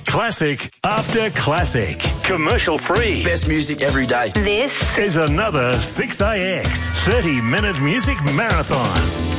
Classic after classic. Commercial free. Best music every day. This is another 6AX 30-minute music marathon.